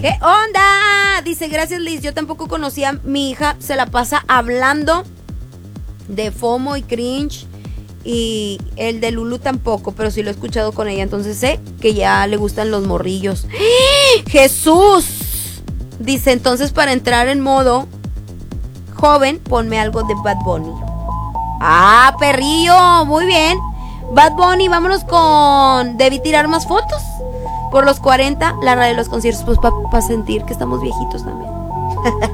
¿Qué onda? Dice, gracias Liz, yo tampoco conocía, mi hija se la pasa hablando de FOMO y cringe, y el de Lulu tampoco, pero sí lo he escuchado con ella, entonces sé que ya le gustan los morrillos. ¡Jesús! Dice, entonces para entrar en modo joven, ponme algo de Bad Bunny. ¡Ah, perrillo! Muy bien. Bad Bunny, vámonos con Debí tirar más fotos. Por los 40, la radio de los conciertos, pues para sentir que estamos viejitos también.